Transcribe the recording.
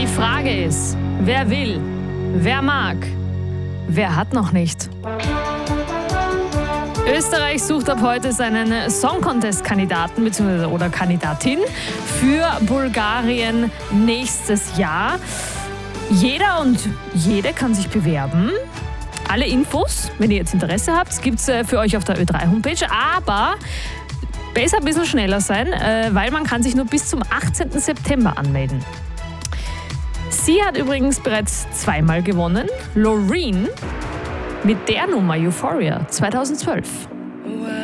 Die Frage ist, wer will, wer mag, wer hat noch nicht? Österreich sucht ab heute seinen Song-Contest-Kandidaten oder Kandidatin für Bulgarien nächstes Jahr. Jeder und jede kann sich bewerben. Alle Infos, wenn ihr jetzt Interesse habt, gibt es für euch auf der Ö3-Homepage. Aber besser ein bisschen schneller sein, weil man kann sich nur bis zum 18. September anmelden. Sie hat übrigens bereits 2-mal gewonnen. Loreen mit der Nummer Euphoria 2012.